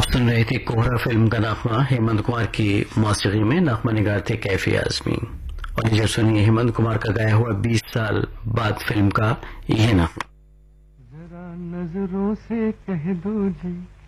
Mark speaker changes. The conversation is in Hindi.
Speaker 1: सुन रहे थे कोहरा फिल्म का नगमा हेमंत कुमार की मौसीकी में। नगमा निगार थे कैफी आजमी। और जब सुनिए हेमंत कुमार का गाया हुआ 20 साल बाद फिल्म का यह नगमा।
Speaker 2: जरा नजरों से कह दो जी